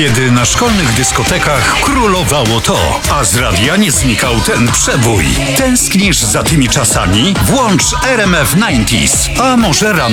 Kiedy na szkolnych dyskotekach królowało to, a z radia nie znikał ten przebój. Tęsknisz za tymi czasami? Włącz RMF 90s, a może rano